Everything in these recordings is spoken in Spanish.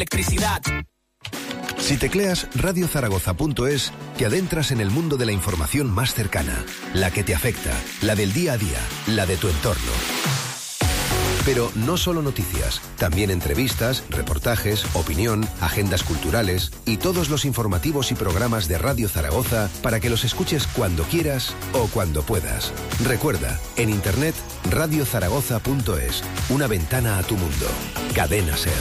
electricidad. Si tecleas radiozaragoza.es, te adentras en el mundo de la información más cercana, la que te afecta, la del día a día, la de tu entorno. Pero no solo noticias, también entrevistas, reportajes, opinión, agendas culturales y todos los informativos y programas de Radio Zaragoza para que los escuches cuando quieras o cuando puedas. Recuerda, en internet radiozaragoza.es, una ventana a tu mundo. Cadena SER.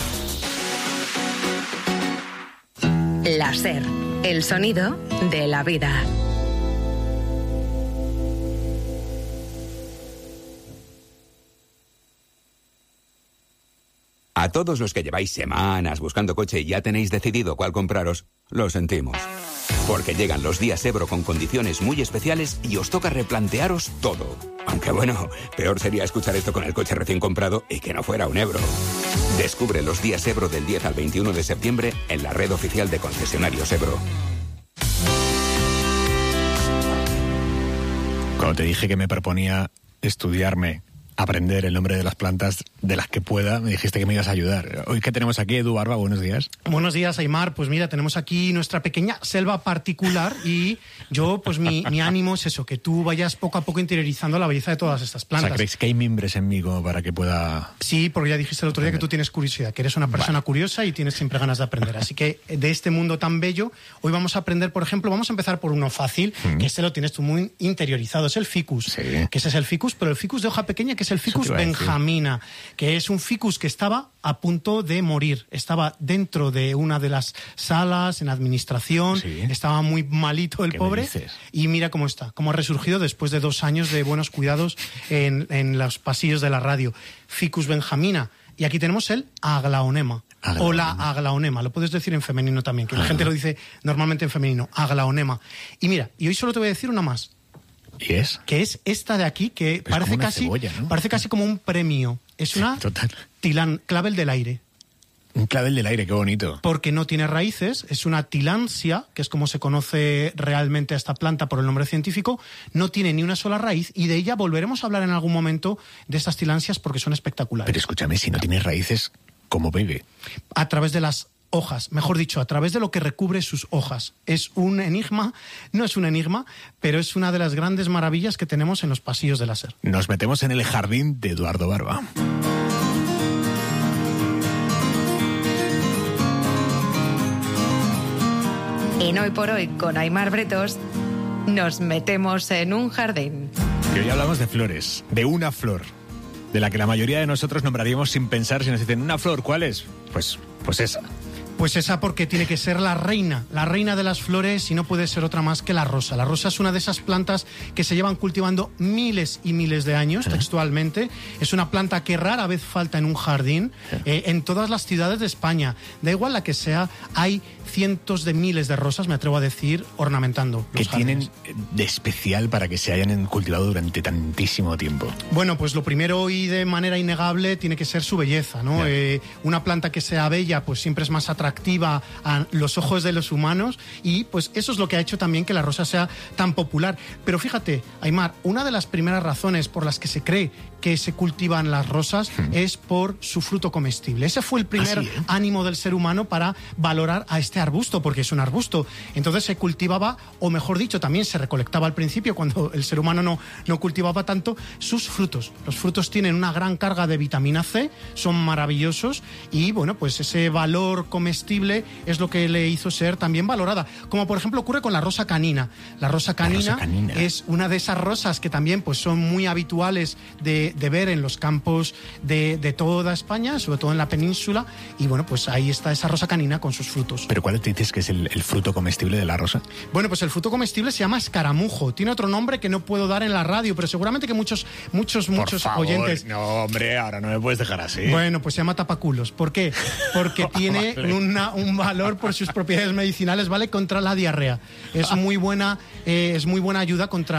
La SER, el sonido de la vida. A todos los que lleváis semanas buscando coche y ya tenéis decidido cuál compraros, lo sentimos. Porque llegan los días Ebro con condiciones muy especiales y os toca replantearos todo. Aunque bueno, peor sería escuchar esto con el coche recién comprado y que no fuera un Ebro. Descubre los días Ebro del 10 al 21 de septiembre en la red oficial de concesionarios Ebro. Cuando te dije que me proponía aprender el nombre de las plantas de las que pueda, me dijiste que me ibas a ayudar. Hoy que tenemos aquí, Edu Barba, buenos días. Buenos días, Aimar. Pues mira, tenemos aquí nuestra pequeña selva particular y yo, pues mi ánimo es eso, que tú vayas poco a poco interiorizando la belleza de todas estas plantas. O sea, ¿creéis que hay mimbres en mí como para que pueda...? Sí, porque ya dijiste el otro día que tú tienes curiosidad, que eres una persona curiosa y tienes siempre ganas de aprender. Así que de este mundo tan bello, hoy vamos a aprender, por ejemplo, vamos a empezar por uno fácil, que este lo tienes tú muy interiorizado, es el ficus. Sí. Que ese es el ficus, pero el ficus de hoja pequeña, que es el ficus benjamina, que es un ficus que estaba a punto de morir. Estaba dentro de una de las salas, en administración, sí. Estaba muy malito el pobre. Y mira cómo está, cómo ha resurgido después de 2 años de buenos cuidados en los pasillos de la radio. Ficus benjamina. Y aquí tenemos el aglaonema. O la aglaonema, lo puedes decir en femenino también, que la gente lo dice normalmente en femenino, aglaonema. Y mira, y hoy solo te voy a decir una más. ¿Y es? Que es esta de aquí, que pues parece casi cebolla, ¿no? Parece casi como un premio. Es una clavel del aire. Un clavel del aire, qué bonito. Porque no tiene raíces, es una tilansia, que es como se conoce realmente a esta planta por el nombre científico, no tiene ni una sola raíz y de ella volveremos a hablar en algún momento de estas tilansias porque son espectaculares. Pero escúchame, si no tiene raíces, ¿cómo vive? A través de las hojas, mejor dicho, a través de lo que recubre sus hojas. Es un enigma, no es un enigma, pero es una de las grandes maravillas que tenemos en los pasillos de la SER. Nos metemos en el jardín de Eduardo Barba. En Hoy por Hoy, con Aimar Bretos, nos metemos en un jardín. Y hoy hablamos de flores, de una flor, de la que la mayoría de nosotros nombraríamos sin pensar. Si nos dicen, ¿una flor cuál es? Pues esa. Pues esa porque tiene que ser la reina de las flores y no puede ser otra más que la rosa. La rosa es una de esas plantas que se llevan cultivando miles y miles de años, textualmente. Es una planta que rara vez falta en un jardín, en todas las ciudades de España. Da igual la que sea, hay cientos de miles de rosas, me atrevo a decir, ornamentando los jardines. ¿Qué tienen de especial para que se hayan cultivado durante tantísimo tiempo? Bueno, pues lo primero y de manera innegable tiene que ser su belleza, ¿no? Una planta que sea bella, pues siempre es más atractiva a los ojos de los humanos y pues eso es lo que ha hecho también que la rosa sea tan popular. Pero fíjate, Aimar, una de las primeras razones por las que se cree que se cultivan las rosas es por su fruto comestible. Ese fue el primer ánimo del ser humano para valorar a este arbusto, porque es un arbusto. Entonces se cultivaba, o mejor dicho, también se recolectaba al principio, cuando el ser humano no cultivaba tanto, sus frutos. Los frutos tienen una gran carga de vitamina C, son maravillosos y, bueno, pues ese valor comestible es lo que le hizo ser también valorada. Como, por ejemplo, ocurre con la rosa canina. La rosa canina es una de esas rosas que también pues son muy habituales de ver en los campos de toda España, sobre todo en la península, y bueno, pues ahí está esa rosa canina con sus frutos. ¿Pero cuál te dices que es el fruto comestible de la rosa? Bueno, pues el fruto comestible se llama escaramujo. Tiene otro nombre que no puedo dar en la radio, pero seguramente que muchos Por favor, oyentes... No, hombre, ahora no me puedes dejar así. Bueno, pues se llama tapaculos. ¿Por qué? Porque tiene un valor por sus propiedades medicinales, ¿vale? Contra la diarrea. Es muy buena ayuda contra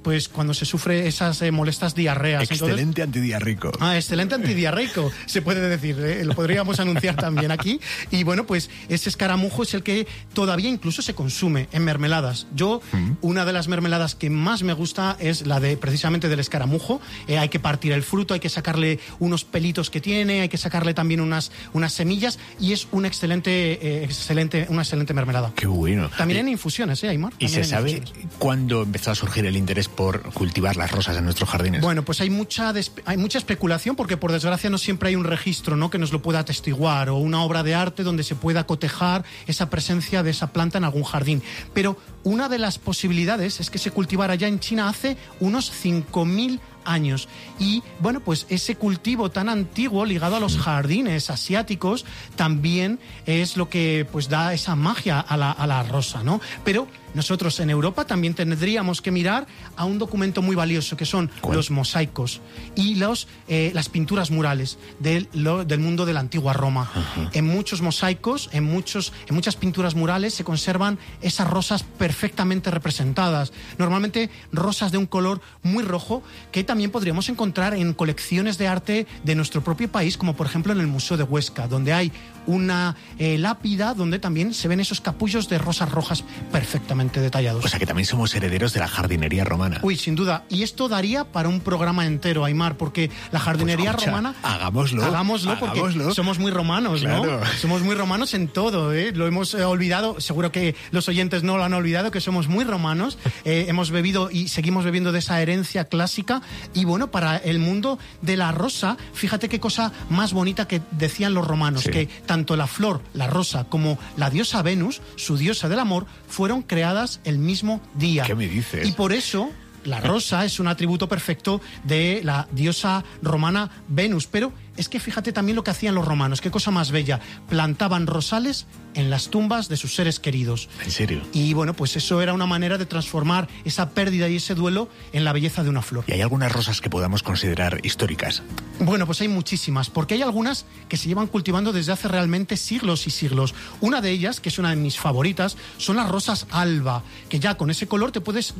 pues cuando se sufre esas molestas diarreas. Excelente antidiarreico. Excelente antidiarreico, se puede decir, lo podríamos anunciar también aquí. Y bueno, pues ese escaramujo es el que todavía incluso se consume en mermeladas. Una de las mermeladas que más me gusta es la de precisamente del escaramujo. Hay que partir el fruto, hay que sacarle unos pelitos que tiene, hay que sacarle también unas semillas, y es una excelente mermelada. Qué bueno. También en infusiones, Aymar. ¿Y se sabe cuándo empezó a surgir el interés por cultivar las rosas en nuestros jardines? Bueno, pues hay mucha especulación, porque por desgracia no siempre hay un registro, ¿no?, que nos lo pueda atestiguar, o una obra de arte donde se pueda cotejar esa presencia de esa planta en algún jardín. Pero una de las posibilidades es que se cultivara ya en China hace unos 5.000 años. Y bueno, pues ese cultivo tan antiguo ligado a los jardines asiáticos también es lo que pues da esa magia a la rosa, ¿no? Pero nosotros en Europa también tendríamos que mirar a un documento muy valioso, que son los mosaicos y las pinturas murales del mundo de la antigua Roma. En muchos mosaicos, en muchas pinturas murales se conservan esas rosas perfectamente representadas. Normalmente rosas de un color muy rojo, que también podríamos encontrar en colecciones de arte de nuestro propio país, como por ejemplo en el Museo de Huesca, donde hay una lápida donde también se ven esos capullos de rosas rojas perfectamente detallados. O sea que también somos herederos de la jardinería romana. Uy, sin duda. Y esto daría para un programa entero, Aymar, porque la jardinería romana... Hagámoslo, porque somos muy romanos, claro, ¿no? Somos muy romanos en todo, ¿eh? Lo hemos olvidado, seguro que los oyentes no lo han olvidado, que somos muy romanos. Hemos bebido y seguimos bebiendo de esa herencia clásica. Y bueno, para el mundo de la rosa, fíjate qué cosa más bonita que decían los romanos, que tanto la flor, la rosa, como la diosa Venus, su diosa del amor, fueron creadas el mismo día. ¿Qué me dices? Y por eso la rosa es un atributo perfecto de la diosa romana Venus. Pero es que fíjate también lo que hacían los romanos, qué cosa más bella. Plantaban rosales en las tumbas de sus seres queridos. ¿En serio? Y bueno, pues eso era una manera de transformar esa pérdida y ese duelo en la belleza de una flor. ¿Y hay algunas rosas que podamos considerar históricas? Bueno, pues hay muchísimas, porque hay algunas que se llevan cultivando desde hace realmente siglos y siglos. Una de ellas, que es una de mis favoritas, son las rosas alba, que ya con ese color te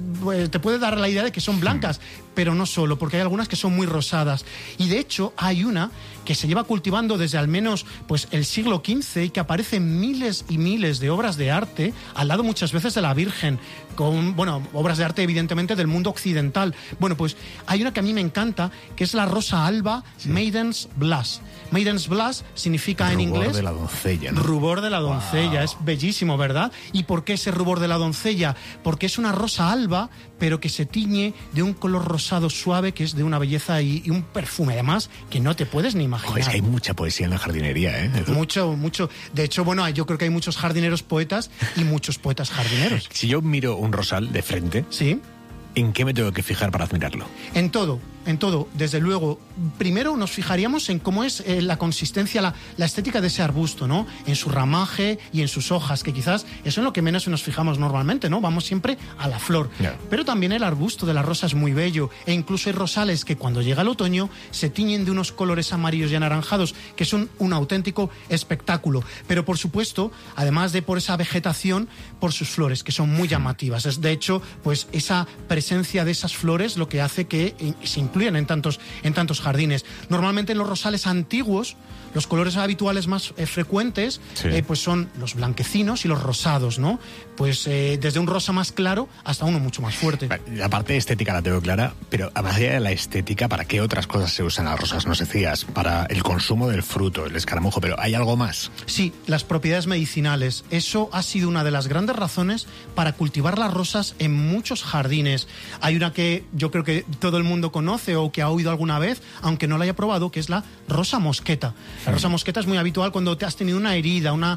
puede dar la idea de que son blancas, pero no solo, porque hay algunas que son muy rosadas. Y de hecho hay una que se lleva cultivando desde al menos pues el siglo XV y que aparece en miles y miles de obras de arte, al lado muchas veces de la Virgen, con, bueno, obras de arte evidentemente del mundo occidental. Bueno, pues hay una que a mí me encanta, que es la rosa alba, Maiden's Blush. Maiden's Blush significa en inglés... Rubor de la doncella, ¿no? Rubor de la doncella, es bellísimo, ¿verdad? ¿Y por qué ese rubor de la doncella? Porque es una rosa alba, pero que se tiñe de un color rosado suave, que es de una belleza y un perfume, además, que no te puedes ni imaginar. Joder, es que hay mucha poesía en la jardinería, ¿eh? Mucho. De hecho, bueno, yo creo que hay muchos jardineros poetas y muchos poetas jardineros. Si yo miro un rosal de frente... Sí. ¿En qué me tengo que fijar para admirarlo? En todo, desde luego. Primero nos fijaríamos en cómo es la consistencia, la estética de ese arbusto, ¿no? En su ramaje y en sus hojas, que quizás eso es lo que menos nos fijamos normalmente, ¿no? Vamos siempre a la flor. Yeah. Pero también el arbusto de la rosa es muy bello, e incluso hay rosales que cuando llega el otoño se tiñen de unos colores amarillos y anaranjados, que son un auténtico espectáculo. Pero por supuesto, además de por esa vegetación, por sus flores, que son muy llamativas. Es, de hecho, pues esa presencia de esas flores lo que hace que se incluyan en tantos jardines. Normalmente en los rosales antiguos, los colores habituales más frecuentes pues son los blanquecinos y los rosados, ¿no? Pues desde un rosa más claro hasta uno mucho más fuerte. La parte estética la tengo clara, pero además de la estética, ¿para qué otras cosas se usan las rosas? Nos decías, para el consumo del fruto, el escaramujo, pero ¿hay algo más? Sí, las propiedades medicinales. Eso ha sido una de las grandes razones para cultivar las rosas en muchos jardines. Hay una que yo creo que todo el mundo conoce o que ha oído alguna vez, aunque no la haya probado, que es la rosa mosqueta. La rosa mosqueta es muy habitual cuando te has tenido una herida, una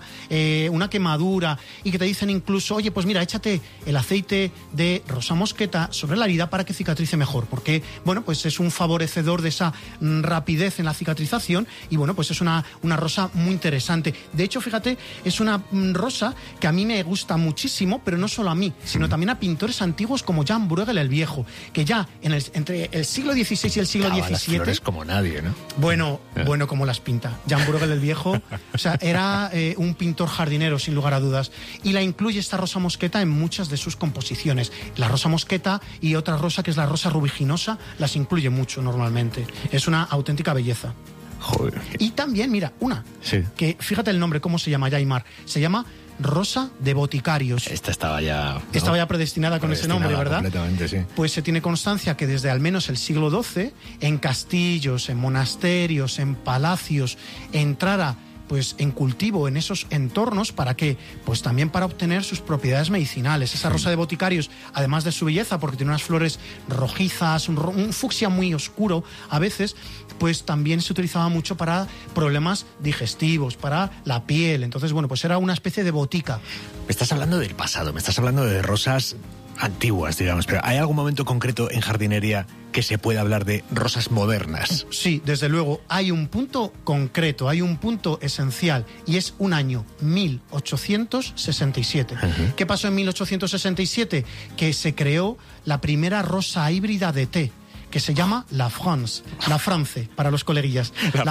quemadura, y que te dicen incluso, oye, pues mira, échate el aceite de rosa mosqueta sobre la herida para que cicatrice mejor, porque, bueno, pues es un favorecedor de esa rapidez en la cicatrización y, bueno, pues es una rosa muy interesante. De hecho, fíjate, es una rosa que a mí me gusta muchísimo, pero no solo a mí, sino también a pintores antiguos como Jan Bruegel el Viejo, que ya entre el siglo XVI y el siglo XVII... Las flores como nadie, ¿no? Bueno, como las pinta. Jan Bruegel el Viejo, o sea, era un pintor jardinero, sin lugar a dudas. Y la incluye esta rosa mosqueta en muchas de sus composiciones. La rosa mosqueta y otra rosa, que es la rosa rubiginosa, las incluye mucho normalmente. Es una auténtica belleza. Joder. Y también, mira, una, que fíjate el nombre, cómo se llama, Aymar. Se llama rosa de boticarios. Esta estaba ya... ¿no? Estaba ya predestinada con ese nombre, ¿verdad? Completamente, sí. Pues se tiene constancia que desde al menos el siglo XII, en castillos, en monasterios, en palacios, entrara pues en cultivo en esos entornos. ¿Para qué? Pues también para obtener sus propiedades medicinales. Esa rosa de boticarios, además de su belleza, porque tiene unas flores rojizas, un fucsia muy oscuro a veces, pues también se utilizaba mucho para problemas digestivos, para la piel. Entonces, bueno, pues era una especie de botica. Me estás hablando del pasado, me estás hablando de rosas antiguas, digamos, pero ¿hay algún momento concreto en jardinería que se pueda hablar de rosas modernas? Sí, desde luego, hay un punto concreto, hay un punto esencial, y es un año 1867. ¿Qué pasó en 1867? Que se creó la primera rosa híbrida de té, que se llama La France, para los coleguillas.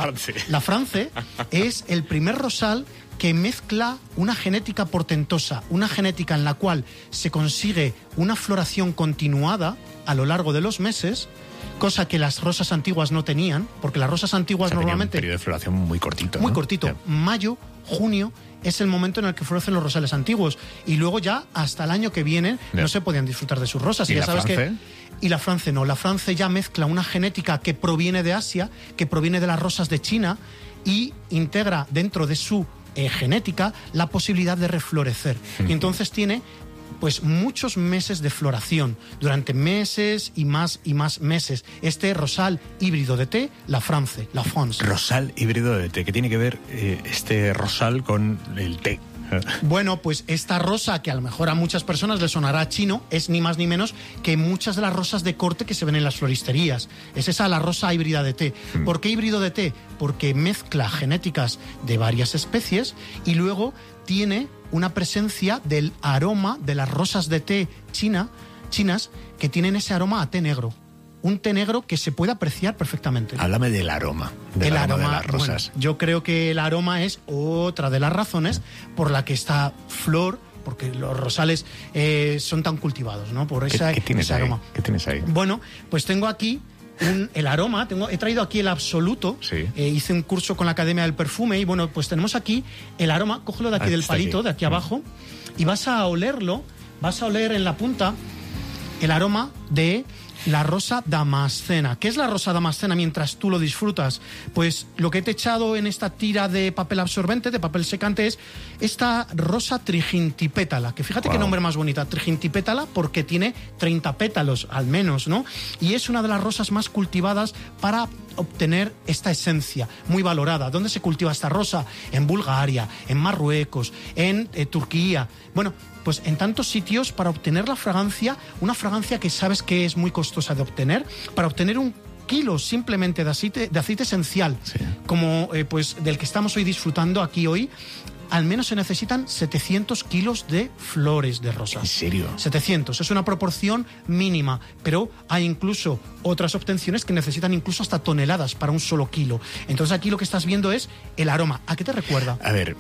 La France es el primer rosal que mezcla una genética portentosa, una genética en la cual se consigue una floración continuada a lo largo de los meses, cosa que las rosas antiguas no tenían, porque las rosas antiguas normalmente... un periodo de floración muy cortito, muy ¿no? cortito. Mayo, junio es el momento en el que florecen los rosales antiguos, y luego ya hasta el año que viene no se podían disfrutar de sus rosas. ¿Y ya la sabes France? Y la France no, la France ya mezcla una genética que proviene de Asia, que proviene de las rosas de China, y integra dentro de su genética la posibilidad de reflorecer. Y entonces tiene pues muchos meses de floración, durante meses y más meses. Este rosal híbrido de té, la France. Rosal híbrido de té. ¿Qué tiene que ver este rosal con el té? Bueno, pues esta rosa, que a lo mejor a muchas personas les sonará chino, es ni más ni menos que muchas de las rosas de corte que se ven en las floristerías. Es esa la rosa híbrida de té. ¿Por qué híbrido de té? Porque mezcla genéticas de varias especies y luego tiene una presencia del aroma de las rosas de té chinas que tienen ese aroma a té negro. Un té negro que se puede apreciar perfectamente. Háblame del aroma. Del aroma de las rosas. Bueno, yo creo que el aroma es otra de las razones por la que esta flor, porque los rosales son tan cultivados, ¿no? Por ese aroma. ¿Qué tienes ahí? Bueno, pues tengo aquí el aroma. He traído aquí el absoluto. Sí. Hice un curso con la Academia del Perfume y bueno, pues tenemos aquí el aroma. Cógelo de aquí del palito, de aquí abajo, y vas a olerlo. Vas a oler en la punta el aroma de la rosa damascena. ¿Qué es la rosa damascena mientras tú lo disfrutas? Pues lo que he echado en esta tira de papel absorbente, de papel secante, es esta rosa trigintipétala, que fíjate qué nombre más bonita, trigintipétala, porque tiene 30 pétalos al menos, ¿no? Y es una de las rosas más cultivadas para obtener esta esencia, muy valorada. ¿Dónde se cultiva esta rosa? En Bulgaria, en Marruecos, en Turquía. Bueno, pues en tantos sitios para obtener la fragancia, una fragancia que sabes que es muy costosa de obtener, para obtener un kilo simplemente de aceite esencial, como pues del que estamos hoy disfrutando aquí hoy, al menos se necesitan 700 kilos de flores de rosas. ¿En serio? 700, es una proporción mínima, pero hay incluso otras obtenciones que necesitan incluso hasta toneladas para un solo kilo. Entonces aquí lo que estás viendo es el aroma. ¿A qué te recuerda? A ver,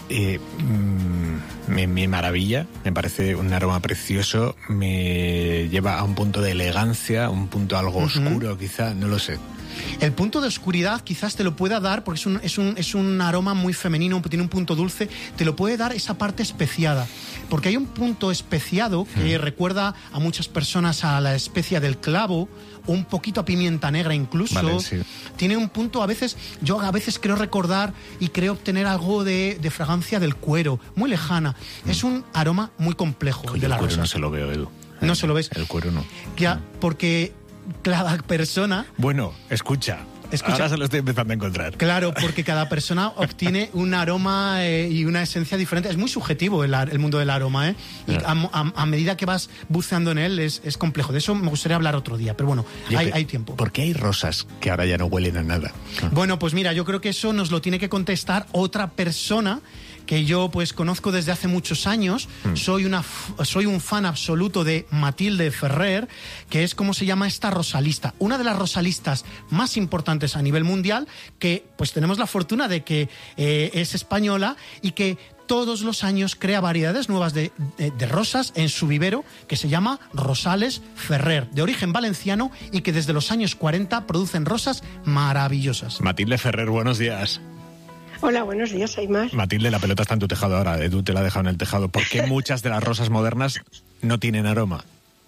me maravilla, me parece un aroma precioso, me lleva a un punto de elegancia, un punto algo oscuro quizá, no lo sé. El punto de oscuridad quizás te lo pueda dar, porque es un aroma muy femenino, tiene un punto dulce, te lo puede dar esa parte especiada. Porque hay un punto especiado que recuerda a muchas personas a la especia del clavo, o un poquito a pimienta negra incluso. Vale, sí. Tiene un punto, yo a veces creo recordar y creo obtener algo de fragancia del cuero, muy lejana. Es un aroma muy complejo. Oye, de la el cuero rosa. no se lo veo, Edu. No se lo ves. El cuero no. Ya, porque cada persona... Bueno, escucha. Ahora se lo estoy empezando a encontrar. Claro, porque cada persona obtiene un aroma y una esencia diferente. Es muy subjetivo el mundo del aroma, ¿eh? Y a medida que vas buceando en él es complejo. De eso me gustaría hablar otro día, pero bueno, hay tiempo. ¿Por qué hay rosas que ahora ya no huelen a nada? Bueno, pues mira, yo creo que eso nos lo tiene que contestar otra persona que yo pues conozco desde hace muchos años. Soy un fan absoluto de Matilde Ferrer, que es como se llama esta rosalista, una de las rosalistas más importantes a nivel mundial, que pues tenemos la fortuna de que es española y que todos los años crea variedades nuevas de rosas en su vivero, que se llama Rosales Ferrer, de origen valenciano, y que desde los años 40 producen rosas maravillosas. Matilde Ferrer, buenos días. Hola, buenos días, Aimar. Matilde, la pelota está en tu tejado ahora, Edu te la ha dejado en el tejado. ¿Por qué muchas de las rosas modernas no tienen aroma?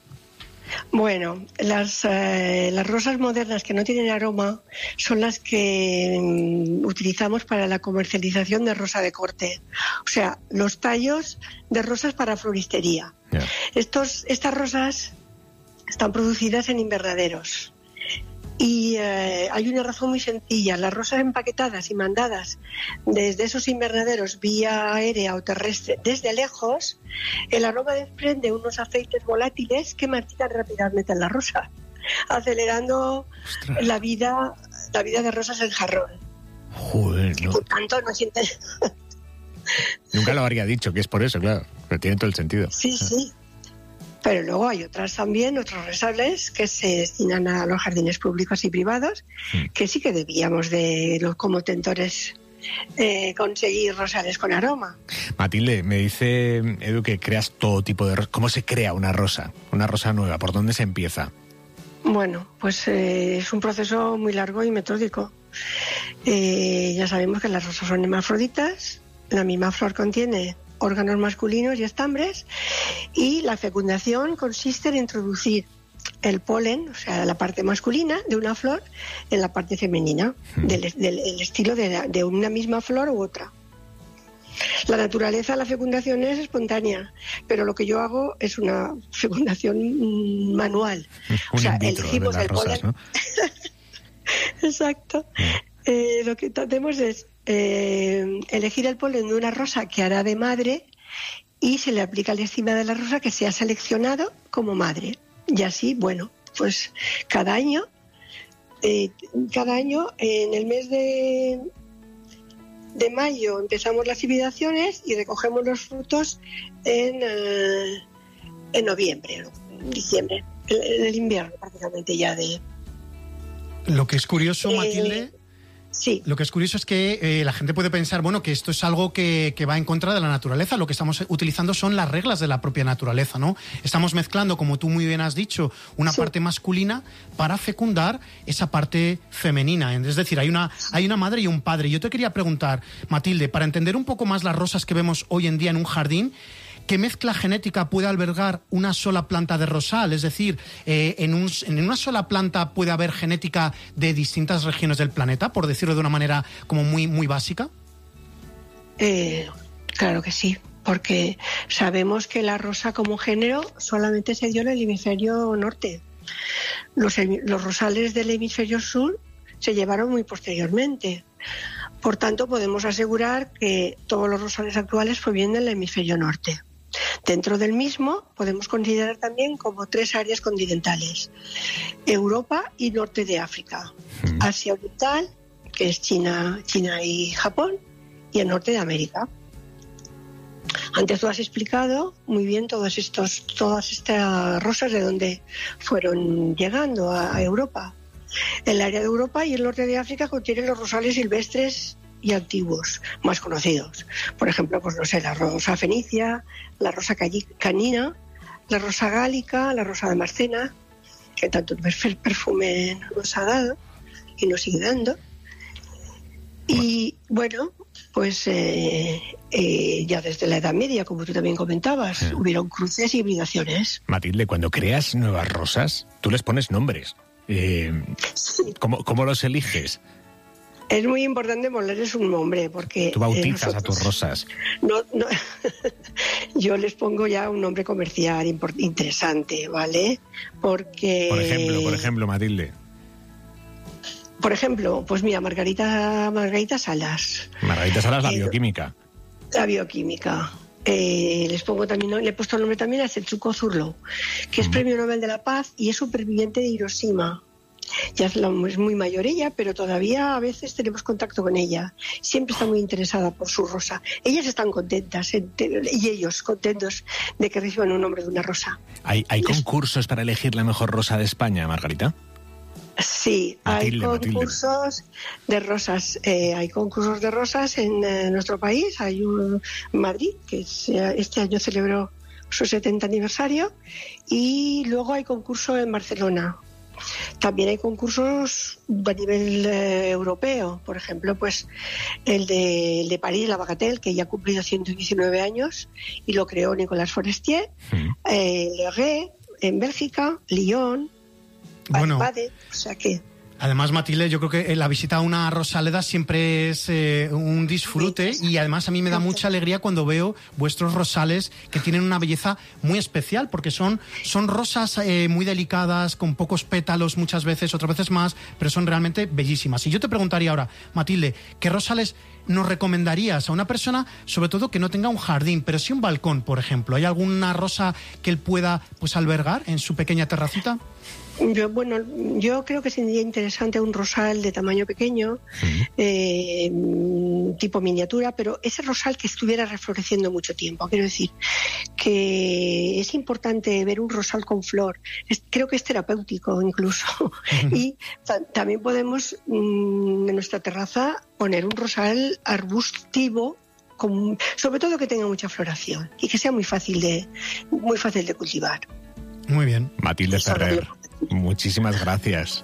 Bueno, las rosas modernas que no tienen aroma son las que utilizamos para la comercialización de rosa de corte. O sea, los tallos de rosas para floristería. Yeah. Estas rosas están producidas en invernaderos. Y hay una razón muy sencilla. Las rosas empaquetadas y mandadas desde esos invernaderos vía aérea o terrestre desde lejos, el aroma desprende unos aceites volátiles que marchitan rápidamente en la rosa, acelerando la vida de rosas en jarrón. Joder, no. Por tanto, no sienten... Nunca lo habría dicho, que es por eso, claro. Pero tiene todo el sentido. Sí. Pero luego hay otros rosales que se destinan a los jardines públicos y privados, que sí que debíamos como tentores conseguir rosales con aroma. Matilde, me dice Edu que creas todo tipo de rosas. ¿Cómo se crea una rosa nueva? ¿Por dónde se empieza? Bueno, pues es un proceso muy largo y metódico. Ya sabemos que las rosas son hermafroditas, la misma flor contiene órganos masculinos y estambres, y la fecundación consiste en introducir el polen, o sea, la parte masculina de una flor, en la parte femenina, del estilo de una misma flor u otra. La naturaleza de la fecundación es espontánea, pero lo que yo hago es una fecundación manual. O sea, elegimos el rosas, polen. ¿No? Exacto. Lo que hacemos es elegir el polen de una rosa que hará de madre y se le aplica la enzima de la rosa que se ha seleccionado como madre. Y así, bueno, pues cada año en el mes de mayo empezamos las hibridaciones y recogemos los frutos en noviembre, en diciembre, en el invierno prácticamente ya de... Lo que es curioso, Matilde... Sí. Lo que es curioso es que la gente puede pensar, bueno, que esto es algo que va en contra de la naturaleza. Lo que estamos utilizando son las reglas de la propia naturaleza, ¿no? Estamos mezclando, como tú muy bien has dicho, una parte masculina para fecundar esa parte femenina. Es decir, hay una madre y un padre. Yo te quería preguntar, Matilde, para entender un poco más las rosas que vemos hoy en día en un jardín, ¿qué mezcla genética puede albergar una sola planta de rosal? Es decir, en una sola planta puede haber genética de distintas regiones del planeta, por decirlo de una manera como muy, muy básica. Claro que sí, porque sabemos que la rosa como género solamente se dio en el hemisferio norte. Los rosales del hemisferio sur se llevaron muy posteriormente. Por tanto, podemos asegurar que todos los rosales actuales provienen del hemisferio norte. Dentro del mismo podemos considerar también como 3 áreas continentales: Europa y norte de África, Asia Oriental, que es China y Japón, y el norte de América. Antes tú has explicado muy bien todas estas rosas de dónde fueron llegando a Europa. El área de Europa y el norte de África contienen los rosales silvestres y antiguos más conocidos. Por ejemplo, pues no sé, la rosa fenicia, la rosa canina, la rosa gálica, la rosa damascena, que tanto perfume nos ha dado y nos sigue dando. Y bueno, pues ya desde la Edad Media, como tú también comentabas, hubieron cruces y hibridaciones. Matilde, cuando creas nuevas rosas, tú les pones nombres. Sí. ¿Cómo los eliges? Es muy importante ponerles un nombre, porque... Tú bautizas a tus rosas. No, yo les pongo ya un nombre comercial interesante, ¿vale? Porque... Por ejemplo, Matilde. Por ejemplo, pues mira, Margarita Salas. Margarita Salas, la bioquímica. La bioquímica. Les pongo también, le he puesto el nombre también a Setsuko Zurlo, que es Premio Nobel de la Paz y es superviviente de Hiroshima. ya es muy mayor ella, pero todavía a veces tenemos contacto con ella. Siempre está muy interesada por su rosa. Ellas están contentas y ellos contentos de que reciban un nombre de una rosa. ¿Hay concursos para elegir la mejor rosa de España, Margarita? Sí, hay concursos de rosas. Hay concursos de rosas en nuestro país. Hay un en Madrid, que este año celebró su 70 aniversario, y luego hay concurso en Barcelona. También hay concursos a nivel europeo, por ejemplo, pues el de París, la Bagatelle, que ya ha cumplido 119 años y lo creó Nicolas Forestier, Le Ray en Bélgica, Lyon, Bade, o sea que... Además, Matilde, yo creo que la visita a una rosaleda siempre es un disfrute, y además a mí me da mucha alegría cuando veo vuestros rosales, que tienen una belleza muy especial, porque son rosas muy delicadas, con pocos pétalos muchas veces, otras veces más, pero son realmente bellísimas. Y yo te preguntaría ahora, Matilde, ¿qué rosales nos recomendarías a una persona, sobre todo que no tenga un jardín, pero sí un balcón, por ejemplo? ¿Hay alguna rosa que él pueda pues albergar en su pequeña terracita? Yo creo que sería interesante un rosal de tamaño pequeño, tipo miniatura, pero ese rosal que estuviera refloreciendo mucho tiempo. Quiero decir que es importante ver un rosal con flor. Creo que es terapéutico incluso. Y también podemos en nuestra terraza poner un rosal arbustivo, sobre todo que tenga mucha floración y que sea muy fácil de cultivar. Muy bien. Matilde Ferrer, muchísimas gracias.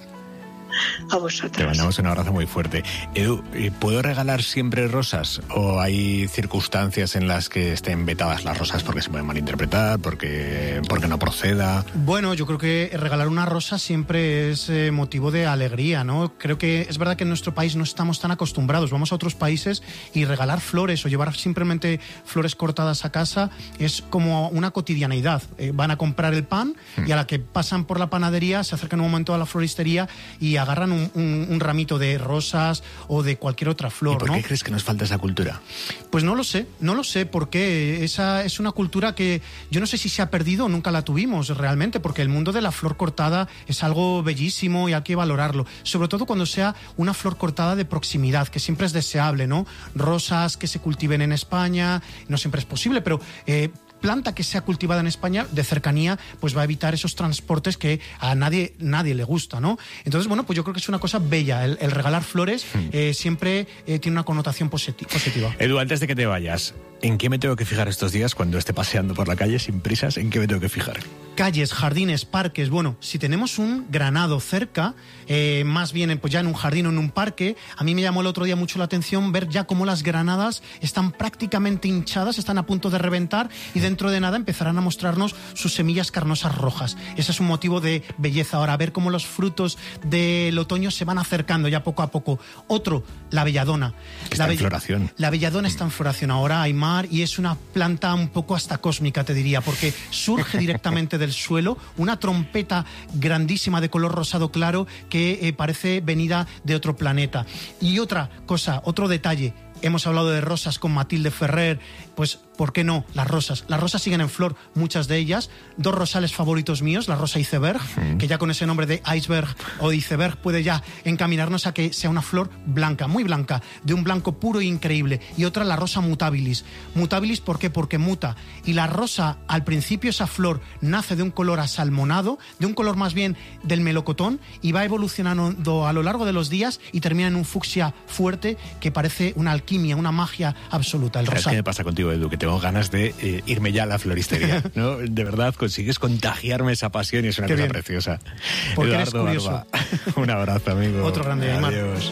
A vosotros. Te mandamos un abrazo muy fuerte. Edu, ¿puedo regalar siempre rosas? ¿O hay circunstancias en las que estén vetadas las rosas porque se pueden malinterpretar, porque no proceda? Bueno, yo creo que regalar una rosa siempre es motivo de alegría, ¿no? Creo que es verdad que en nuestro país no estamos tan acostumbrados. Vamos a otros países y regalar flores o llevar simplemente flores cortadas a casa es como una cotidianeidad. Van a comprar el pan y a la que pasan por la panadería se acercan un momento a la floristería y agarran un ramito de rosas o de cualquier otra flor. ¿Y por qué crees que nos falta esa cultura? Pues no lo sé por qué. Esa es una cultura que yo no sé si se ha perdido o nunca la tuvimos realmente, porque el mundo de la flor cortada es algo bellísimo y hay que valorarlo, sobre todo cuando sea una flor cortada de proximidad, que siempre es deseable, ¿no? Rosas que se cultiven en España, no siempre es posible, pero planta que sea cultivada en España de cercanía, pues va a evitar esos transportes que a nadie le gusta, ¿no? Entonces, bueno, pues yo creo que es una cosa bella. El regalar flores siempre tiene una connotación positiva. Edu, antes de que te vayas, ¿en qué me tengo que fijar estos días cuando esté paseando por la calle sin prisas? ¿En qué me tengo que fijar? Calles, jardines, parques. Bueno, si tenemos un granado cerca, más bien pues ya en un jardín o en un parque, a mí me llamó el otro día mucho la atención ver ya cómo las granadas están prácticamente hinchadas, están a punto de reventar y dentro de nada empezarán a mostrarnos sus semillas carnosas rojas. Ese es un motivo de belleza ahora, ver cómo los frutos del otoño se van acercando ya poco a poco. Otro, la belladona. Está en floración. La belladona está en floración ahora, Aymar, y es una planta un poco hasta cósmica, te diría, porque surge directamente del suelo, una trompeta grandísima de color rosado claro que parece venida de otro planeta. Y otra cosa, otro detalle, hemos hablado de rosas con Matilde Ferrer, pues ¿por qué no? Las rosas siguen en flor, muchas de ellas. Dos rosales favoritos míos, la rosa iceberg, que ya con ese nombre de iceberg o de iceberg puede ya encaminarnos a que sea una flor blanca, muy blanca, de un blanco puro e increíble. Y otra, la rosa mutabilis. Mutabilis, ¿por qué? Porque muta. Y la rosa, al principio esa flor nace de un color asalmonado, de un color más bien del melocotón, y va evolucionando a lo largo de los días y termina en un fucsia fuerte que parece una alquimia, una magia absoluta. El rosal. ¿Qué me pasa contigo, Edu? Que tengo ganas de irme ya a la floristería, ¿no? De verdad, consigues contagiarme esa pasión y es una cosa preciosa. Porque Eduardo eres curioso. Barba, un abrazo, amigo. Otro grande, Aymar. Adiós.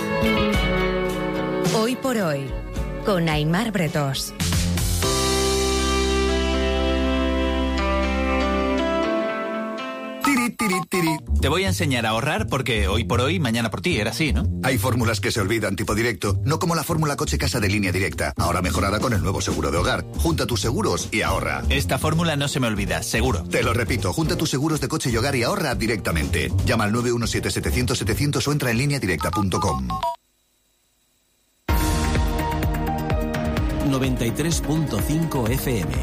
Hoy por hoy, con Aymar Bretós. Te voy a enseñar a ahorrar porque hoy por hoy, mañana por ti, era así, ¿no? Hay fórmulas que se olvidan, tipo directo, no como la fórmula coche-casa de Línea Directa, ahora mejorada con el nuevo seguro de hogar. Junta tus seguros y ahorra. Esta fórmula no se me olvida, seguro. Te lo repito, junta tus seguros de coche y hogar y ahorra directamente. Llama al 917-700-700 o entra en lineadirecta.com. 93.5 FM.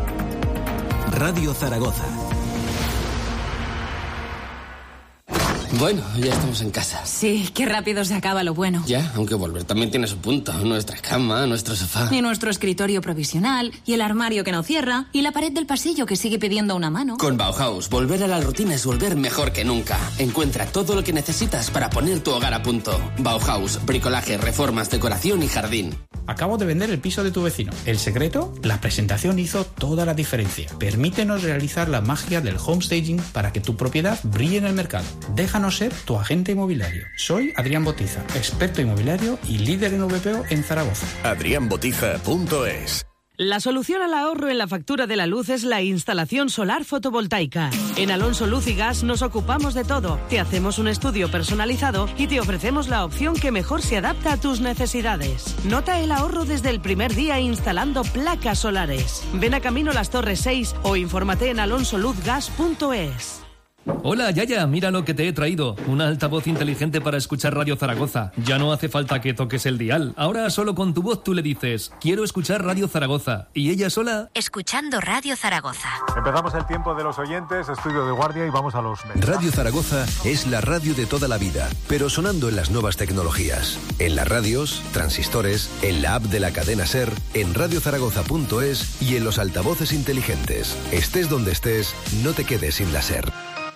Radio Zaragoza. Bueno, ya estamos en casa. Sí, qué rápido se acaba lo bueno. Ya, aunque volver también tiene su punto. Nuestra cama, nuestro sofá. Y nuestro escritorio provisional, y el armario que no cierra, y la pared del pasillo que sigue pidiendo una mano. Con Bauhaus, volver a la rutina es volver mejor que nunca. Encuentra todo lo que necesitas para poner tu hogar a punto. Bauhaus, bricolaje, reformas, decoración y jardín. Acabo de vender el piso de tu vecino. El secreto, la presentación hizo toda la diferencia. Permítenos realizar la magia del homestaging para que tu propiedad brille en el mercado. Déjanos ser tu agente inmobiliario. Soy Adrián Botiza, experto inmobiliario y líder en VPO en Zaragoza. adrianbotiza.es. La solución al ahorro en la factura de la luz es la instalación solar fotovoltaica. En Alonso Luz y Gas nos ocupamos de todo. Te hacemos un estudio personalizado y te ofrecemos la opción que mejor se adapta a tus necesidades. Nota el ahorro desde el primer día instalando placas solares. Ven a Camino Las Torres 6 o infórmate en alonsoluzgas.es. Hola, Yaya, mira lo que te he traído. Una altavoz inteligente para escuchar Radio Zaragoza. Ya no hace falta que toques el dial. Ahora solo con tu voz tú le dices, quiero escuchar Radio Zaragoza. Y ella sola... Escuchando Radio Zaragoza. Empezamos el tiempo de los oyentes, estudio de guardia y vamos a los mensajes. Radio Zaragoza es la radio de toda la vida, pero sonando en las nuevas tecnologías. En las radios, transistores, en la app de la cadena SER, en radiozaragoza.es y en los altavoces inteligentes. Estés donde estés, no te quedes sin la SER.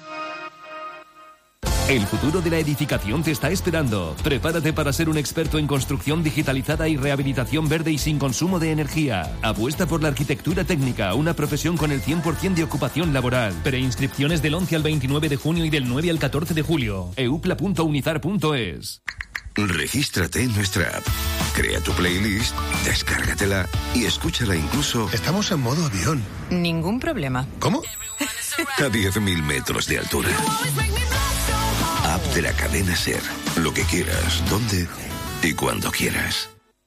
El futuro de la edificación te está esperando. Prepárate para ser un experto en construcción digitalizada y rehabilitación verde y sin consumo de energía. Apuesta por la arquitectura técnica, una profesión con el 100% de ocupación laboral. Preinscripciones del 11 al 29 de junio y del 9 al 14 de julio. eupla.unizar.es. Regístrate en nuestra app. Crea tu playlist, descárgatela y escúchala incluso... Estamos en modo avión. Ningún problema. ¿Cómo? A 10.000 metros de altura. App de la cadena SER. Lo que quieras, donde y cuando quieras.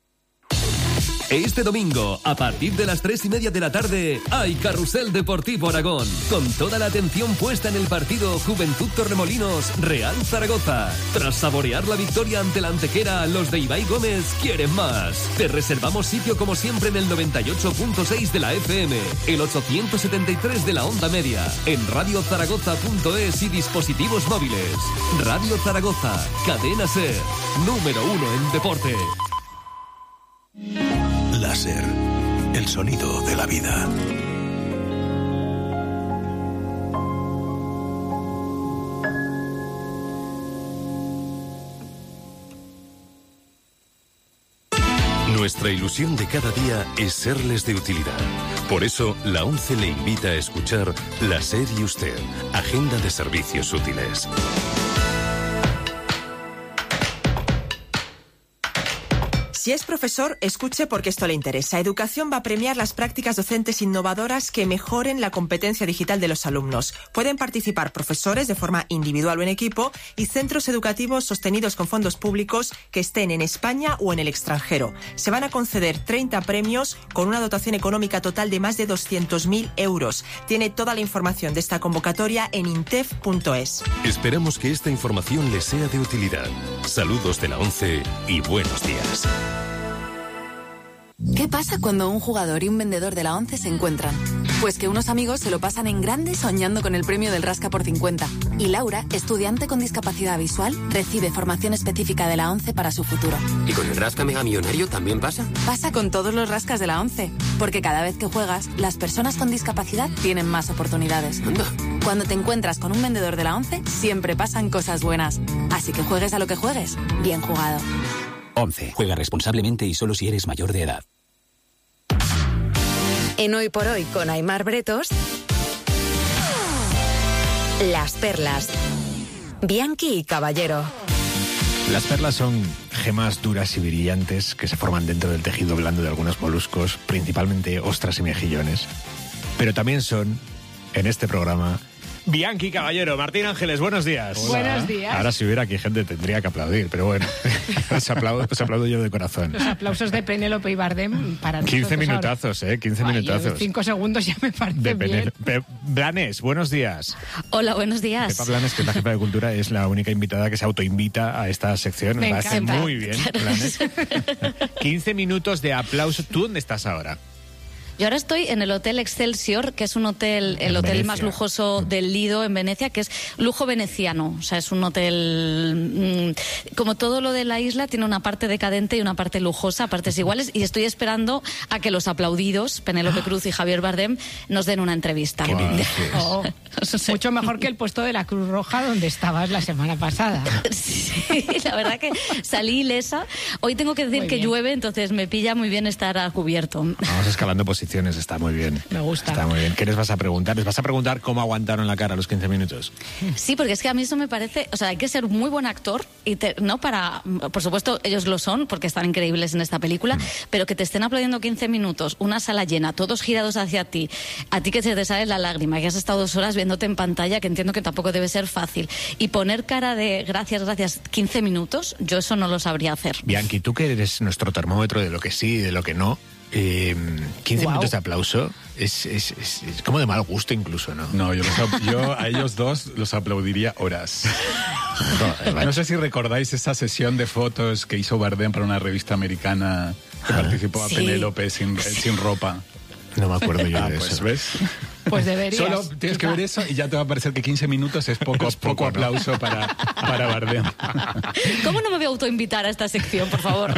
Este domingo, a partir de las 3:30 de la tarde, hay Carrusel Deportivo Aragón, con toda la atención puesta en el partido Juventud Torremolinos Real Zaragoza. Tras saborear la victoria ante la Antequera, los de Ibai Gómez quieren más. Te reservamos sitio como siempre en el 98.6 de la FM, el 873 de la onda media, en radiozaragoza.es y dispositivos móviles. Radio Zaragoza, cadena SER, número 1 en deporte. Láser, el sonido de la vida. Nuestra ilusión de cada día es serles de utilidad. Por eso, la ONCE le invita a escuchar La SER y Usted, Agenda de Servicios Útiles. Si es profesor, escuche porque esto le interesa. Educación va a premiar las prácticas docentes innovadoras que mejoren la competencia digital de los alumnos. Pueden participar profesores de forma individual o en equipo y centros educativos sostenidos con fondos públicos que estén en España o en el extranjero. Se van a conceder 30 premios con una dotación económica total de más de 200.000 euros. Tiene toda la información de esta convocatoria en intef.es. Esperamos que esta información les sea de utilidad. Saludos de la ONCE y buenos días. ¿Qué pasa cuando un jugador y un vendedor de la ONCE se encuentran? Pues que unos amigos se lo pasan en grande soñando con el premio del Rasca por 50. Y Laura, estudiante con discapacidad visual, recibe formación específica de la ONCE para su futuro. ¿Y con el Rasca Mega Millonario también pasa? Pasa con todos los rascas de la ONCE. Porque cada vez que juegas, las personas con discapacidad tienen más oportunidades. Anda. Cuando te encuentras con un vendedor de la ONCE, siempre pasan cosas buenas. Así que juegues a lo que juegues, bien jugado. 11. Juega responsablemente y solo si eres mayor de edad. En Hoy por Hoy con Aimar Bretos, Las Perlas, Bianchi y Caballero. Las perlas son gemas duras y brillantes que se forman dentro del tejido blando de algunos moluscos, principalmente ostras y mejillones. Pero también son, en este programa, Bianchi Caballero. Martín Ángeles, buenos días. Hola. Buenos días. Ahora si hubiera aquí gente tendría que aplaudir, pero bueno, os aplaudo yo de corazón. Los aplausos de Penélope y Bardem para 15 minutazos, 15 minutazos. 5 segundos ya me parece bien. Blanes, buenos días. Hola, buenos días. Pepa Blanes, que es la jefa de Cultura, es la única invitada que se autoinvita a esta sección. Me parece encanta. muy bien, Blanes. 15 minutos de aplauso. ¿Tú dónde estás ahora? Yo ahora estoy en el Hotel Excelsior, que es un hotel, el hotel más lujoso del Lido en Venecia, que es lujo veneciano. O sea, es un hotel, como todo lo de la isla, tiene una parte decadente y una parte lujosa, partes iguales, y estoy esperando a que los aplaudidos, Penélope Cruz y Javier Bardem, nos den una entrevista. Mucho mejor que el puesto de la Cruz Roja donde estabas la semana pasada. Sí, la verdad que salí ilesa. Hoy tengo que decir que llueve, entonces me pilla muy bien estar a cubierto. Vamos escalando posiciones, está muy bien. Me gusta. Está muy bien. ¿Qué les vas a preguntar? ¿Les vas a preguntar cómo aguantaron la cara los 15 minutos? Sí, porque es que a mí eso me parece, o sea, hay que ser muy buen actor y no para, por supuesto ellos lo son porque están increíbles en esta película, pero que te estén aplaudiendo 15 minutos, una sala llena, todos girados hacia ti, a ti que se te sale la lágrima, que has estado 2 horas viéndote en pantalla, que entiendo que tampoco debe ser fácil, y poner cara de gracias 15 minutos, yo eso no lo sabría hacer. Bianchi, tú que eres nuestro termómetro de lo que sí y de lo que no, 15 minutos de aplauso es como de mal gusto incluso, ¿no? No, yo a ellos dos los aplaudiría horas. No sé si recordáis esa sesión de fotos que hizo Bardem para una revista americana que participó a Penélope sin ropa. No me acuerdo yo de pues, eso. ¿Ves? Pues deberías. Solo tienes que ver eso y ya te va a parecer que 15 minutos es poco aplauso para Bardem. ¿Cómo no me voy a autoinvitar a esta sección, por favor?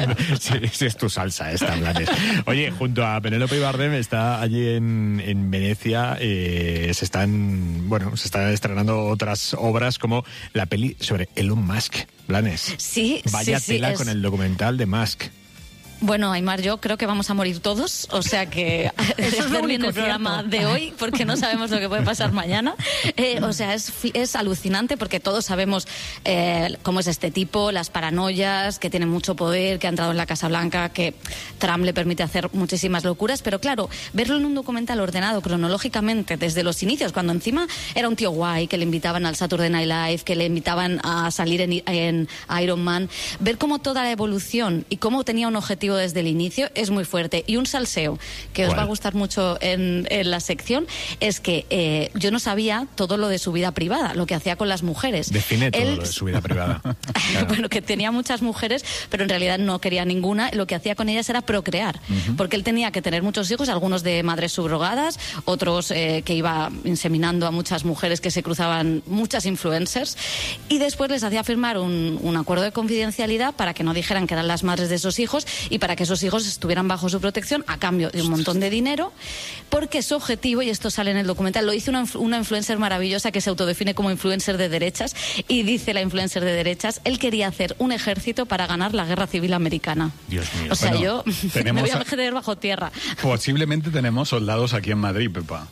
Sí, es tu salsa esta, Blanes. Oye, junto a Penélope y Bardem está allí en Venecia, se están estrenando otras obras como la peli sobre Elon Musk, Blanes. Sí, Vaya tela con el documental de Musk. Bueno, Aymar, yo creo que vamos a morir todos, o sea que hacer bien el programa de hoy, porque no sabemos lo que puede pasar mañana. O sea, es alucinante porque todos sabemos cómo es este tipo, las paranoias, que tiene mucho poder, que ha entrado en la Casa Blanca, que Trump le permite hacer muchísimas locuras, pero claro, verlo en un documental ordenado cronológicamente desde los inicios, cuando encima era un tío guay, que le invitaban al Saturday Night Live, que le invitaban a salir en Iron Man, ver cómo toda la evolución y cómo tenía un objetivo desde el inicio es muy fuerte. Y un salseo que os va a gustar mucho en la sección es que yo no sabía todo lo de su vida privada, lo que hacía con las mujeres. Define todo lo de su vida privada. Claro. Bueno, que tenía muchas mujeres, pero en realidad no quería ninguna. Lo que hacía con ellas era procrear, porque él tenía que tener muchos hijos, algunos de madres subrogadas, otros que iba inseminando a muchas mujeres que se cruzaban, muchas influencers, y después les hacía firmar un acuerdo de confidencialidad para que no dijeran que eran las madres de esos hijos y para que esos hijos estuvieran bajo su protección a cambio de un montón de dinero, porque su objetivo, y esto sale en el documental, lo hizo una influencer maravillosa que se autodefine como influencer de derechas, y dice la influencer de derechas, él quería hacer un ejército para ganar la guerra civil americana. Dios mío. O sea, yo me voy a meter bajo tierra. Posiblemente tenemos soldados aquí en Madrid, Pepa.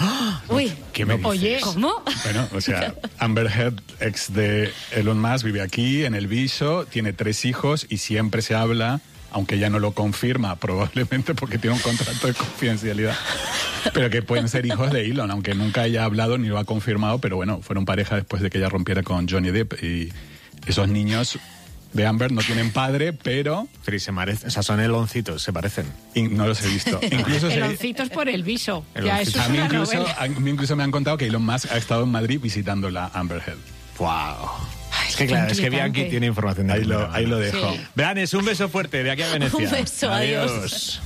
Uy, ¿qué me dices? Oye, ¿cómo? Bueno, o sea, Amber Heard, ex de Elon Musk, vive aquí en El Viso, tiene 3 hijos y siempre se habla, aunque ella no lo confirma, probablemente porque tiene un contrato de confidencialidad, pero que pueden ser hijos de Elon, aunque nunca haya hablado ni lo ha confirmado, pero bueno, fueron pareja después de que ella rompiera con Johnny Depp, y esos niños de Amber no tienen padre, pero... Pero se parecen, o sea, son eloncitos, se parecen. No los he visto. Incluso eloncitos por El Viso. Ya, eso a mí incluso me han contado que Elon Musk ha estado en Madrid visitando la Amber Heard. ¡Wow! Es que claro, es que Bianchi tiene información de ahí lo dejo. Sí. Blanes, un beso fuerte de aquí a Venecia. Un beso, adiós.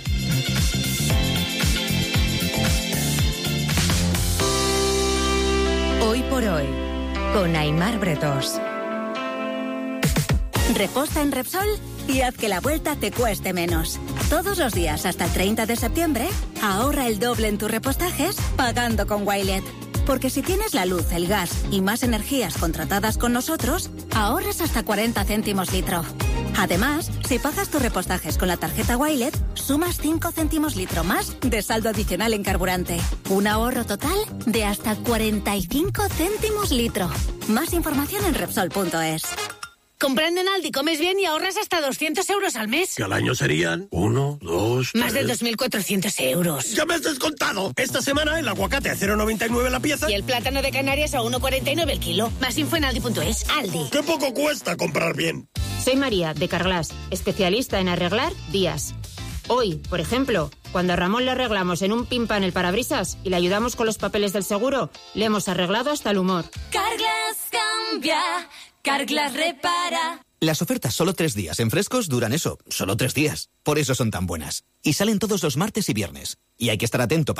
Hoy por hoy, con Aymar Bretos. Reposta en Repsol y haz que la vuelta te cueste menos. Todos los días hasta el 30 de septiembre, ahorra el doble en tus repostajes pagando con Wilet. Porque si tienes la luz, el gas y más energías contratadas con nosotros, ahorras hasta 40 céntimos litro. Además, si pagas tus repostajes con la tarjeta Wilet, sumas 5 céntimos litro más de saldo adicional en carburante. Un ahorro total de hasta 45 céntimos litro. Más información en Repsol.es. Comprando en Aldi comes bien y ahorras hasta 200 euros al mes. Que al año serían 1, 2, 3... Más de 2.400 euros. ¡Ya me has descontado! Esta semana el aguacate a 0,99 la pieza. Y el plátano de Canarias a 1,49 el kilo. Más info en Aldi.es. Aldi. ¡Qué poco cuesta comprar bien! Soy María, de Carglass, especialista en arreglar días. Hoy, por ejemplo, cuando a Ramón le arreglamos en un pimpa en el parabrisas y le ayudamos con los papeles del seguro, le hemos arreglado hasta el humor. Carglass cambia, Carglass repara. Las ofertas solo 3 días en Frescos duran eso, solo 3 días. Por eso son tan buenas. Y salen todos los martes y viernes. Y hay que estar atento